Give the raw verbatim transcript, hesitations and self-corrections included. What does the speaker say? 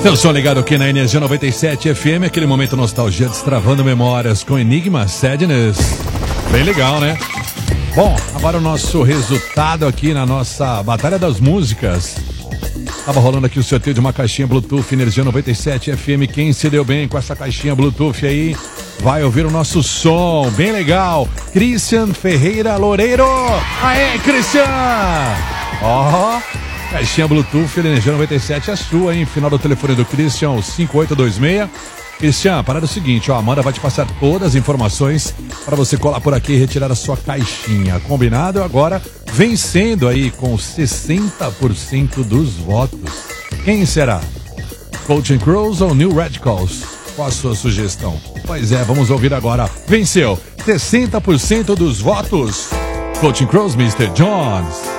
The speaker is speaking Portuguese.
Seu som ligado aqui na Energia noventa e sete F M, aquele momento nostalgia destravando memórias com Enigma Sadness. Bem legal, né? Bom, agora o nosso resultado aqui na nossa Batalha das Músicas. Tava rolando aqui o sorteio de uma caixinha Bluetooth Energia noventa e sete F M. Quem se deu bem com essa caixinha Bluetooth aí vai ouvir o nosso som, bem legal. Christian Ferreira Loureiro. Aê, Christian! Ó, oh, caixinha Bluetooth Energia noventa e sete é sua, hein? Final do telefone do Christian, cinco oito dois seis. Christian, a parada é o seguinte, ó, a Amanda vai te passar todas as informações para você colar por aqui e retirar a sua caixinha. Combinado? Agora, vencendo aí com sessenta por cento dos votos. Quem será? Coaching Crows ou New Radicals? Qual a sua sugestão? Pois é, vamos ouvir agora. Venceu sessenta por cento dos votos. Coaching Crows, mister Jones.